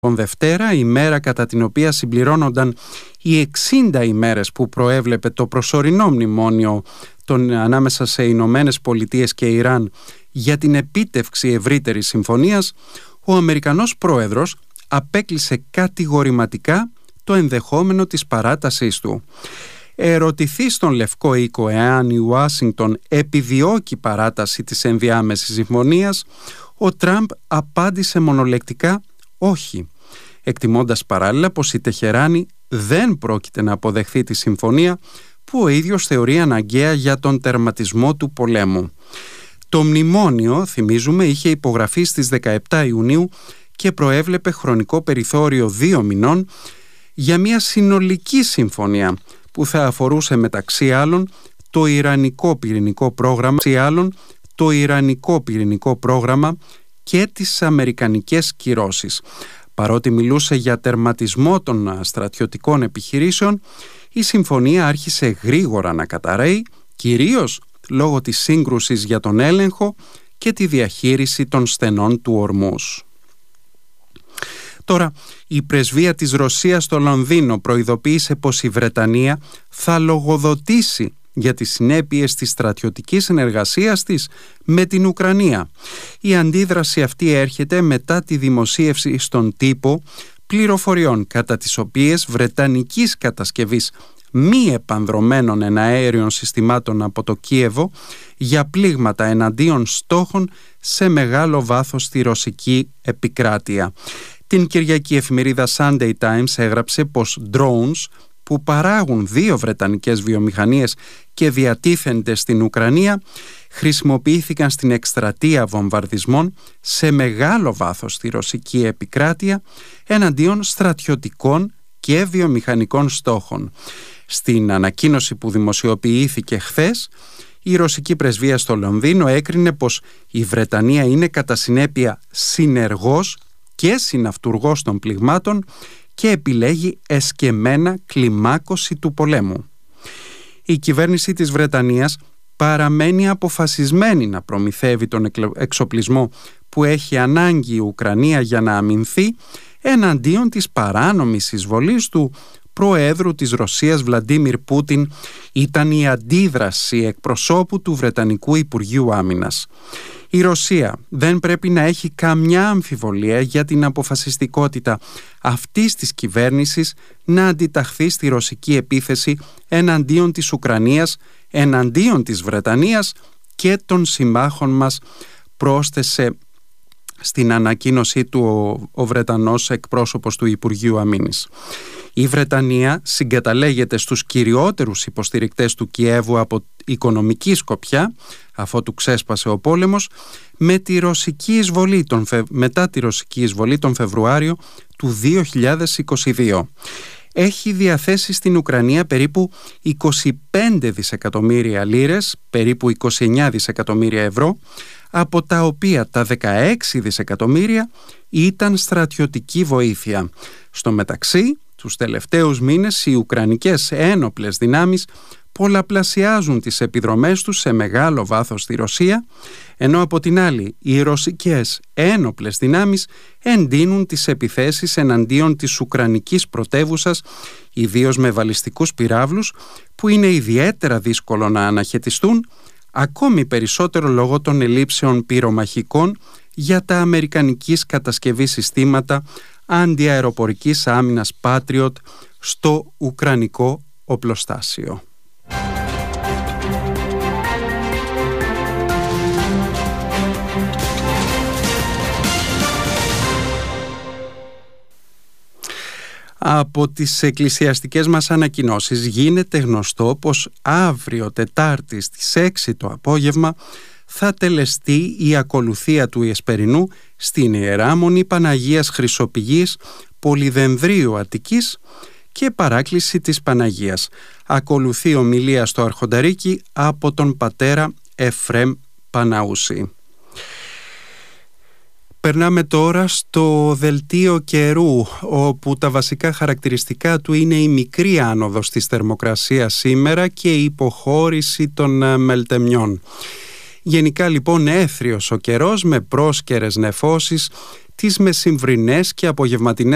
Δευτέρα, η μέρα κατά την οποία συμπληρώνονταν οι 60 ημέρες που προέβλεπε το προσωρινό μνημόνιο ανάμεσα σε Ηνωμένες Πολιτείες και Ιράν για την επίτευξη ευρύτερης συμφωνίας, ο Αμερικανός πρόεδρος απέκλεισε κατηγορηματικά το ενδεχόμενο της παράτασής του. Ερωτηθεί στον Λευκό Οίκο εάν η Ουάσιγκτον επιδιώκει παράταση της ενδιάμεσης συμφωνίας, ο Τραμπ απάντησε μονολεκτικά όχι, εκτιμώντας παράλληλα πως η Τεχεράνη δεν πρόκειται να αποδεχθεί τη συμφωνία που ο ίδιος θεωρεί αναγκαία για τον τερματισμό του πολέμου. Το μνημόνιο, θυμίζουμε, είχε υπογραφεί στις 17 Ιουνίου και προέβλεπε χρονικό περιθώριο 2 μηνών για μια συνολική συμφωνία που θα αφορούσε μεταξύ άλλων το Ιρανικό πυρηνικό πρόγραμμα και τις αμερικανικές κυρώσεις. Παρότι μιλούσε για τερματισμό των στρατιωτικών επιχειρήσεων, η συμφωνία άρχισε γρήγορα να καταρρέει, κυρίως λόγω της σύγκρουσης για τον έλεγχο και τη διαχείριση των στενών του Ορμούς. Τώρα, η πρεσβεία της Ρωσίας στο Λονδίνο προειδοποίησε πως η Βρετανία θα λογοδοτήσει για τις συνέπειες της στρατιωτικής συνεργασίας της με την Ουκρανία. Η αντίδραση αυτή έρχεται μετά τη δημοσίευση στον τύπο πληροφοριών κατά τις οποίες βρετανικής κατασκευής μη επανδρωμένων εναέριων συστημάτων από το Κίεβο για πλήγματα εναντίον στόχων σε μεγάλο βάθος στη ρωσική επικράτεια. Την Κυριακή εφημερίδα Sunday Times έγραψε πως drones που παράγουν 2 βρετανικές βιομηχανίες και διατίθενται στην Ουκρανία χρησιμοποιήθηκαν στην εκστρατεία βομβαρδισμών σε μεγάλο βάθος στη ρωσική επικράτεια εναντίον στρατιωτικών και βιομηχανικών στόχων. Στην ανακοίνωση που δημοσιοποιήθηκε χθες, η ρωσική πρεσβεία στο Λονδίνο έκρινε πως η Βρετανία είναι κατά συνέπεια συνεργός και συναυτουργός των πληγμάτων και επιλέγει εσκεμμένα κλιμάκωση του πολέμου. Η κυβέρνηση της Βρετανίας παραμένει αποφασισμένη να προμηθεύει τον εξοπλισμό που έχει ανάγκη η Ουκρανία για να αμυνθεί εναντίον της παράνομης εισβολής του Προέδρου της Ρωσίας Βλαντίμιρ Πούτιν, ήταν η αντίδραση εκπροσώπου του Βρετανικού Υπουργείου Άμυνας. Η Ρωσία δεν πρέπει να έχει καμιά αμφιβολία για την αποφασιστικότητα αυτής της κυβέρνησης να αντιταχθεί στη ρωσική επίθεση εναντίον της Ουκρανίας, εναντίον της Βρετανίας και των συμμάχων μας, πρόσθεσε στην ανακοίνωσή του ο Βρετανός εκπρόσωπος του Υπουργείου Αμήνης. Η Βρετανία συγκαταλέγεται στους κυριότερους υποστηρικτές του Κιέβου από οικονομική σκοπιά, αφότου ξέσπασε ο πόλεμος, μετά τη ρωσική εισβολή τον Φεβρουάριο του 2022. Έχει διαθέσει στην Ουκρανία περίπου 25 δισεκατομμύρια λίρες, περίπου 29 δισεκατομμύρια ευρώ, από τα οποία τα 16 δισεκατομμύρια ήταν στρατιωτική βοήθεια. Στο μεταξύ, τους τελευταίους μήνες οι ουκρανικές ένοπλες δυνάμεις πολλαπλασιάζουν τις επιδρομές τους σε μεγάλο βάθος στη Ρωσία, ενώ από την άλλη οι ρωσικές ένοπλες δυνάμεις εντείνουν τις επιθέσεις εναντίον της ουκρανικής πρωτεύουσας, ιδίως με βαλιστικούς πυράβλους που είναι ιδιαίτερα δύσκολο να αναχαιτιστούν, ακόμη περισσότερο λόγω των ελλείψεων πυρομαχικών για τα αμερικανικής κατασκευής συστήματα αντιαεροπορικής άμυνας Patriot στο ουκρανικό οπλοστάσιο. Από τις εκκλησιαστικές μας ανακοινώσεις γίνεται γνωστό πως αύριο Τετάρτη στις 6 το απόγευμα θα τελεστεί η ακολουθία του Ιεσπερινού στην Ιερά Μονή Παναγίας Χρυσοπηγής Πολυδενδρίου Αττικής και παράκληση της Παναγίας. Ακολουθεί ομιλία στο Αρχονταρίκι από τον πατέρα Εφρέμ Παναούση. Περνάμε τώρα στο δελτίο καιρού, όπου τα βασικά χαρακτηριστικά του είναι η μικρή άνοδος της θερμοκρασίας σήμερα και η υποχώρηση των μελτεμιών. Γενικά λοιπόν έθριος ο καιρός με πρόσκαιρες νεφώσεις τις μεσημβρινές και απογευματινές